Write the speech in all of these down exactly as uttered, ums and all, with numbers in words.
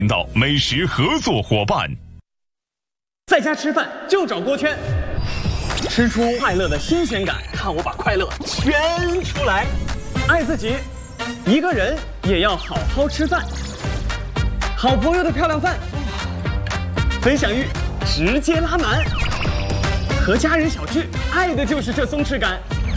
到美食合作伙伴。 在家吃饭就找锅圈，吃出快乐的新鲜感，看我把快乐圈出来。爱自己，一个人也要好好吃饭。好朋友的漂亮饭，分享欲直接拉满。和家人小聚，爱的就是这松弛感。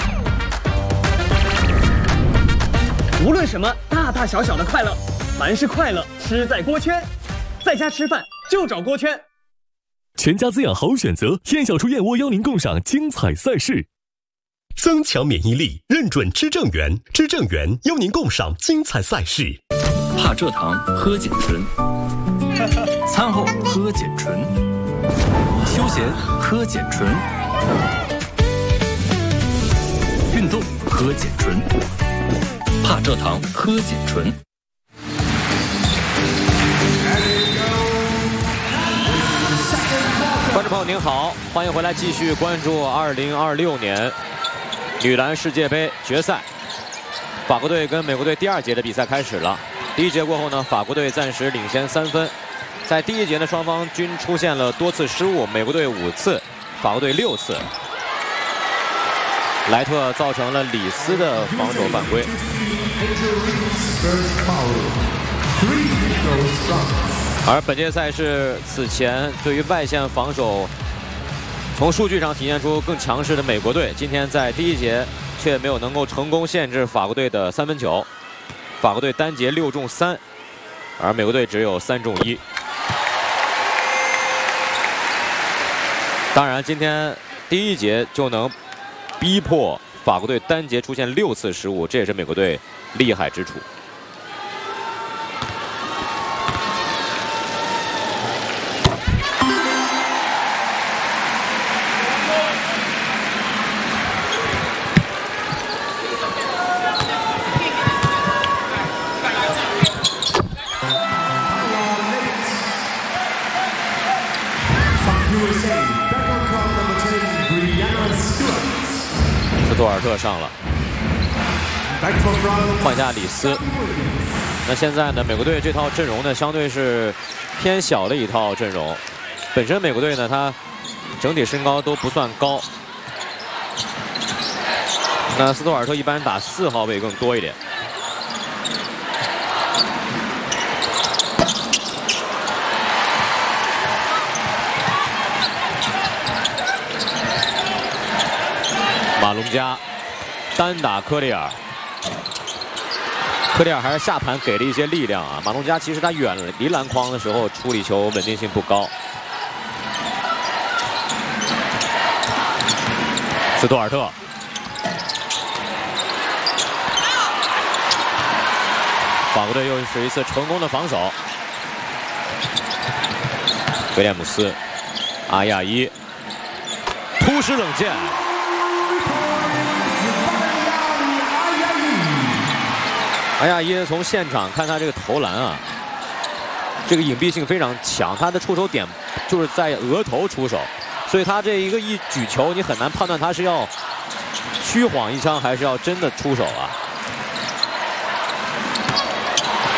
无论什么大大小小的快乐，凡是快乐吃在锅圈。在家吃饭就找锅圈。 全家滋养好选择，燕小厨燕窝邀您共赏精彩赛事。 增强免疫力，认准知正源，知正源邀您共赏精彩赛事。 怕蔗糖喝碱醇，餐后喝碱醇，休闲喝碱醇，运动喝碱醇，怕蔗糖喝碱醇。 观众朋友您好，欢迎回来继续关注二零二六年女篮世界杯决赛。法国队跟美国队第二节的比赛开始了。第一节过后呢，法国队暂时领先三分。在第一节呢，双方均出现了多次失误，美国队五次，法国队六次。莱特造成了里斯的防守犯规。而本届赛事此前对于外线防守，从数据上体现出更强势的美国队，今天在第一节却没有能够成功限制法国队的三分球。法国队单节六中三，而美国队只有三中一。当然，今天第一节就能逼迫法国队单节出现六次失误，这也是美国队厉害之处。斯图尔特上了，换下里斯。那现在呢，美国队这套阵容呢，相对是偏小的一套阵容。本身美国队呢，它整体身高都不算高。那斯图尔特一般打四号位更多一点。马龙加单打科里尔，科里尔还是下盘给了一些力量啊。马龙加其实他远离篮筐的时候处理球稳定性不高。斯图尔特，法国队又是一次成功的防守。威廉姆斯，阿亚伊突施冷箭。阿亚伊从现场看他这个投篮啊，这个隐蔽性非常强，他的出手点就是在额头出手，所以他这一个一举球，你很难判断他是要虚晃一枪还是要真的出手啊。